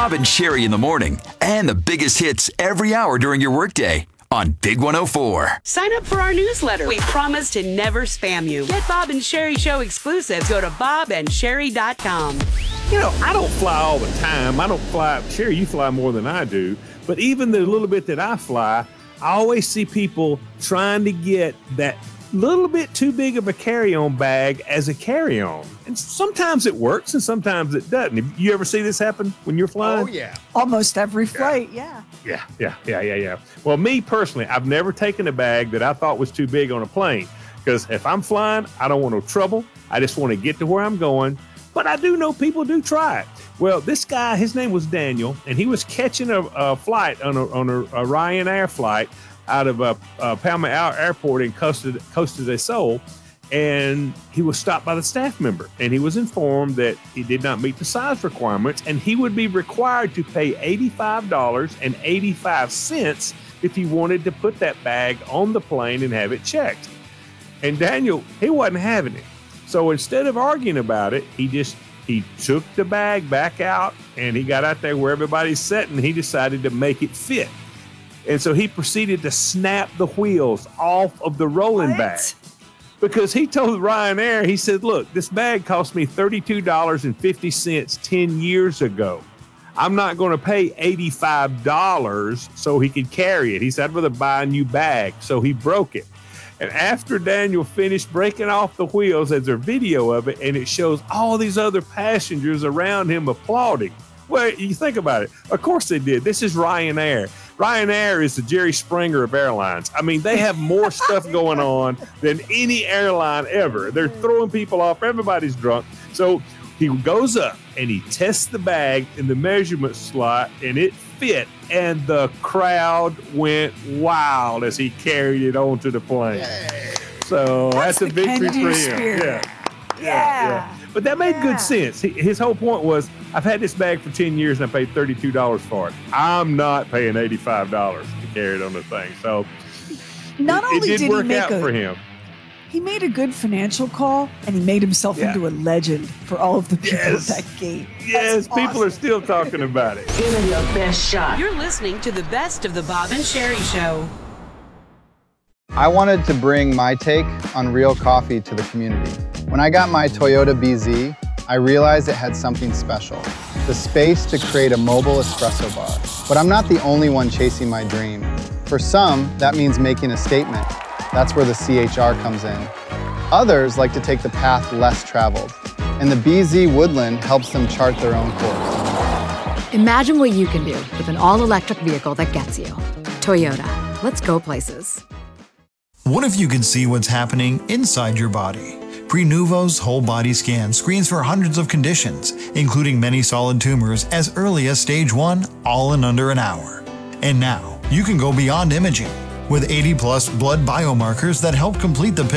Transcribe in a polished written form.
Bob and Sherry in the morning and the biggest hits every hour during your workday on Big 104. Sign up for our newsletter. We promise to never spam you. Get Bob and Sherry Show exclusives. Go to bobandsherry.com. You know, I don't fly all the time. I don't fly. Sherry, you fly more than I do. But even the little bit that I fly, I always see people trying to get that little bit too big of a carry-on bag as a carry-on. And sometimes it works and sometimes it doesn't. Have you ever see this happen when you're flying? Oh, yeah. Almost every flight, yeah. Yeah. Well, me personally, I've never taken a bag that I thought was too big on a plane because if I'm flying, I don't want no trouble. I just want to get to where I'm going. But I do know people do try it. Well, this guy, his name was Daniel, and he was catching a flight on a Ryanair flight out of Palma Airport in Costa del Sol, and he was stopped by the staff member, and he was informed that he did not meet the size requirements, and he would be required to pay $85.85 if he wanted to put that bag on the plane and have it checked. And Daniel, he wasn't having it. So instead of arguing about it, he took the bag back out, and he got out there where everybody's sitting, and he decided to make it fit. And so he proceeded to snap the wheels off of the rolling bag because he told Ryanair, he said, look, this bag cost me $32.50 10 years ago. I'm not going to pay $85 so he could carry it. He said, I'd rather buy a new bag. So he broke it. And after Daniel finished breaking off the wheels, there's a video of it, and it shows all these other passengers around him applauding. Well, you think about it. Of course they did. This is Ryanair. Ryanair is the Jerry Springer of airlines. I mean, they have more stuff going on than any airline ever. They're throwing people off. Everybody's drunk. So he goes up and he tests the bag in the measurement slot, and it fit. And the crowd went wild as he carried it onto the plane. Yay. So that's a victory for him. Yeah. But that made good sense. His whole point was, I've had this bag for 10 years and I paid $32 for it. I'm not paying $85 to carry it on the thing. So Not only it did work he out for him. He made a good financial call, and he made himself into a legend for all of the people at that gate. Yes, people are still talking about it. Give it your best shot. You're listening to the best of the Bob and Sherry Show. I wanted to bring my take on real coffee to the community. When I got my Toyota BZ, I realized it had something special, the space to create a mobile espresso bar. But I'm not the only one chasing my dream. For some, that means making a statement. That's where the CHR comes in. Others like to take the path less traveled, and the BZ Woodland helps them chart their own course. Imagine what you can do with an all-electric vehicle that gets you. Toyota. Let's go places. What if you could see what's happening inside your body? Prenuvo's whole body scan screens for hundreds of conditions, including many solid tumors as early as stage 1, all in under an hour. And now, you can go beyond imaging with 80-plus blood biomarkers that help complete the picture.